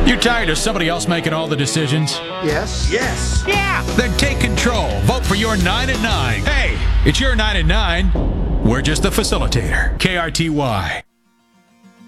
You tired of somebody else making all the decisions? Yes. Yes. Yeah! Then take control. Vote for your 9 at 9. Hey, it's your 9 at 9. We're just the facilitator. KRTY.